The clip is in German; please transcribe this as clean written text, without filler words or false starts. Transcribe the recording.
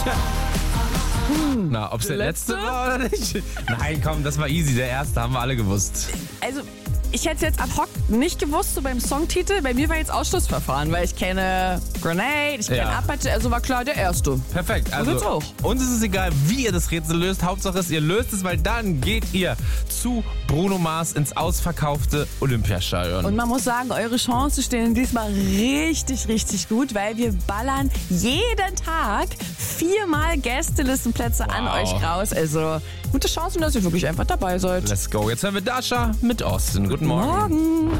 Na, ob es der letzte war oder nicht? Nein, komm, das war easy. Der erste haben wir alle gewusst. Also, ich hätte es jetzt ad hoc nicht gewusst, so beim Songtitel. Bei mir war jetzt Ausschlussverfahren, weil ich kenne Grenade, ich kenne Apache, also war klar der erste. Perfekt. Also, jetzt auch. uns ist es egal, wie ihr das Rätsel löst. Hauptsache ist, ihr löst es, weil dann geht ihr zu Bruno Mars ins ausverkaufte Olympiastadion. Und man muss sagen, eure Chancen stehen diesmal richtig, richtig gut, weil wir ballern jeden Tag 4-mal Gästelistenplätze an euch raus. Also gute Chancen, dass ihr wirklich einfach dabei seid. Let's go. Jetzt hören wir Dasha mit Austin. Guten Morgen.